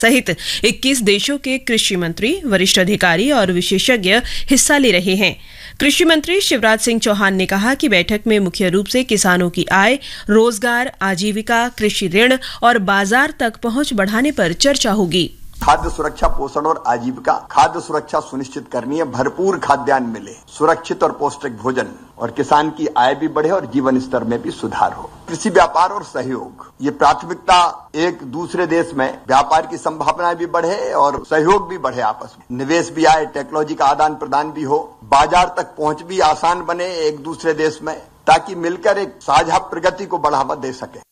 सहित 21 देशों के कृषि मंत्री, वरिष्ठ अधिकारी और विशेषज्ञ हिस्सा ले रहे हैं। कृषि मंत्री शिवराज सिंह चौहान ने कहा कि बैठक में मुख्य रूप से किसानों की आय, रोजगार, आजीविका, कृषि ऋण और बाजार तक पहुंच बढ़ाने पर चर्चा होगी। खाद्य सुरक्षा, पोषण और आजीविका। खाद्य सुरक्षा सुनिश्चित करनी है, भरपूर खाद्यान्न मिले, सुरक्षित और पौष्टिक भोजन, और किसान की आय भी बढ़े और जीवन स्तर में भी सुधार हो। कृषि व्यापार और सहयोग, ये प्राथमिकता। एक दूसरे देश में व्यापार की संभावनाएं भी बढ़े और सहयोग भी बढ़े, आपस में निवेश भी आए, टेक्नोलॉजी का आदान प्रदान भी हो, बाजार तक पहुंच भी आसान बने एक दूसरे देश में, ताकि मिलकर एक साझा प्रगति को बढ़ावा दे सके।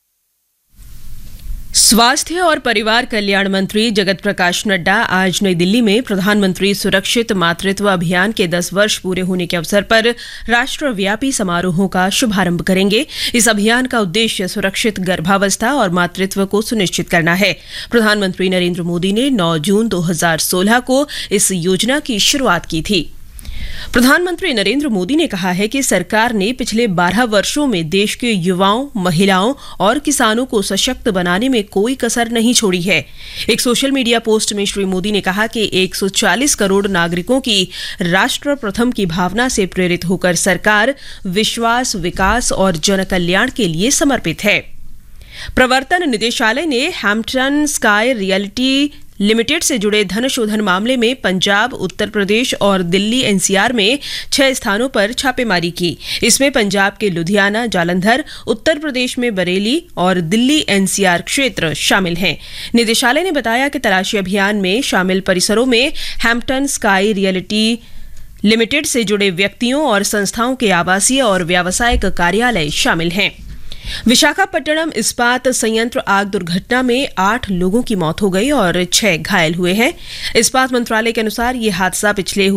स्वास्थ्य और परिवार कल्याण मंत्री जगत प्रकाश नड्डा आज नई दिल्ली में प्रधानमंत्री सुरक्षित मातृत्व अभियान के 10 वर्ष पूरे होने के अवसर पर राष्ट्रव्यापी समारोहों का शुभारंभ करेंगे। इस अभियान का उद्देश्य सुरक्षित गर्भावस्था और मातृत्व को सुनिश्चित करना है। प्रधानमंत्री नरेंद्र मोदी ने 9 जून 2016 को इस योजना की शुरुआत की थी। प्रधानमंत्री नरेंद्र मोदी ने कहा है कि सरकार ने पिछले 12 वर्षों में देश के युवाओं, महिलाओं और किसानों को सशक्त बनाने में कोई कसर नहीं छोड़ी है। एक सोशल मीडिया पोस्ट में श्री मोदी ने कहा कि 140 करोड़ नागरिकों की राष्ट्र प्रथम की भावना से प्रेरित होकर सरकार विश्वास, विकास और जनकल्याण के लिए समर्पित है। प्रवर्तन निदेशालय ने हैम्पटन स्काई रियल्टी लिमिटेड से जुड़े धन शोधन मामले में पंजाब, उत्तर प्रदेश और दिल्ली एनसीआर में 6 स्थानों पर छापेमारी की। इसमें पंजाब के लुधियाना, जालंधर, उत्तर प्रदेश में बरेली और दिल्ली एनसीआर क्षेत्र शामिल हैं। निदेशालय ने बताया कि तलाशी अभियान में शामिल परिसरों में हैम्पटन स्काई रियल्टी लिमिटेड से जुड़े व्यक्तियों और संस्थाओं के आवासीय और व्यावसायिक कार्यालय शामिल हैं। विशाखापट्टनम इस्पात संयंत्र आग दुर्घटना में 8 लोगों की मौत हो गई और 6 घायल हुए हैं। इस्पात मंत्रालय के अनुसार यह हादसा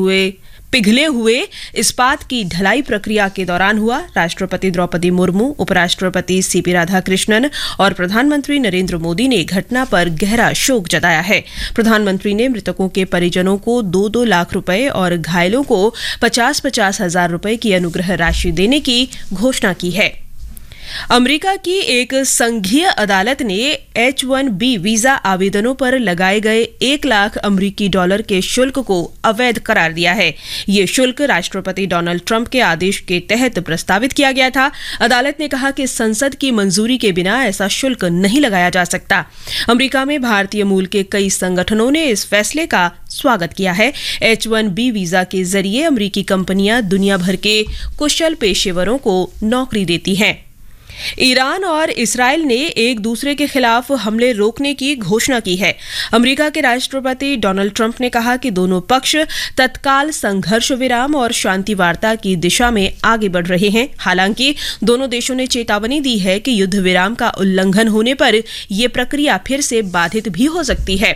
पिघले हुए इस्पात की ढलाई प्रक्रिया के दौरान हुआ। राष्ट्रपति द्रौपदी मुर्मू, उपराष्ट्रपति सीपी राधाकृष्णन और प्रधानमंत्री नरेंद्र मोदी ने घटना पर गहरा शोक जताया है। प्रधानमंत्री ने मृतकों के परिजनों को 2-2 लाख रुपए और घायलों को 50-50 हजार रुपए की अनुग्रह राशि देने की घोषणा की है। अमेरिका की एक संघीय अदालत ने H-1B वीजा आवेदनों पर लगाए गए 1 लाख अमेरिकी डॉलर के शुल्क को अवैध करार दिया है। ये शुल्क राष्ट्रपति डोनाल्ड ट्रंप के आदेश के तहत प्रस्तावित किया गया था। अदालत ने कहा कि संसद की मंजूरी के बिना ऐसा शुल्क नहीं लगाया जा सकता। अमेरिका में भारतीय मूल के कई संगठनों ने इस फैसले का स्वागत किया है। H-1B वीजा के जरिए अमेरिकी कंपनियां दुनिया भर के कुशल पेशेवरों को नौकरी देती हैं। ईरान और इसराइल ने एक दूसरे के खिलाफ हमले रोकने की घोषणा की है। अमेरिका के राष्ट्रपति डोनाल्ड ट्रंप ने कहा कि दोनों पक्ष तत्काल संघर्ष विराम और शांति वार्ता की दिशा में आगे बढ़ रहे हैं। हालांकि दोनों देशों ने चेतावनी दी है कि युद्ध विराम का उल्लंघन होने पर यह प्रक्रिया फिर से बाधित भी हो सकती है।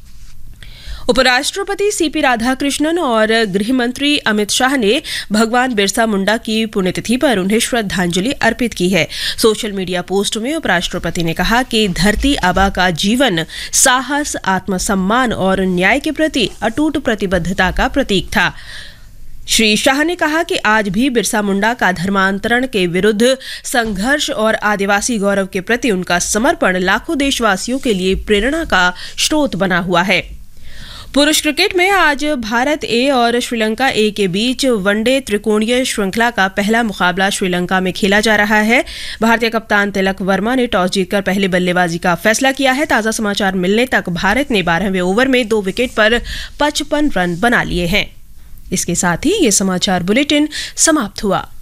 उपराष्ट्रपति सीपी राधाकृष्णन और गृह मंत्री अमित शाह ने भगवान बिरसा मुंडा की पुण्यतिथि पर उन्हें श्रद्धांजलि अर्पित की है। सोशल मीडिया पोस्ट में उपराष्ट्रपति ने कहा कि धरती आबा का जीवन साहस, आत्मसम्मान और न्याय के प्रति अटूट प्रतिबद्धता का प्रतीक था। श्री शाह ने कहा कि आज भी बिरसा मुंडा का धर्मांतरण के विरुद्ध संघर्ष और आदिवासी गौरव के प्रति उनका समर्पण लाखों देशवासियों के लिए प्रेरणा का स्रोत बना हुआ है। पुरुष क्रिकेट में आज भारत ए और श्रीलंका ए के बीच वनडे त्रिकोणीय श्रृंखला का पहला मुकाबला श्रीलंका में खेला जा रहा है। भारतीय कप्तान तिलक वर्मा ने टॉस जीतकर पहले बल्लेबाजी का फैसला किया है। ताजा समाचार मिलने तक भारत ने 12वें ओवर में 2 विकेट पर 55 रन बना लिए हैं। इसके साथ ही ये समाचार बुलेटिन समाप्त हुआ।